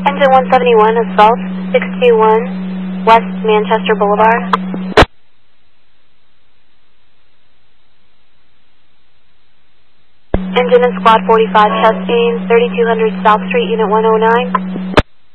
Engine 171, assault, 621 West Manchester Boulevard. Engine and Squad 45, chesting, 3200 South Street, Unit 109.